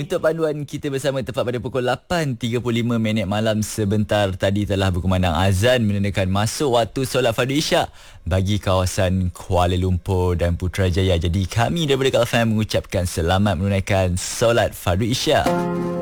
Itu panduan kita bersama tepat pada pukul 8.35 malam. Sebentar tadi telah berkumandang azan menandakan masuk waktu solat fardu isyak bagi kawasan Kuala Lumpur dan Putrajaya. Jadi kami daripada Kak FM mengucapkan selamat menunaikan solat fardu isyak.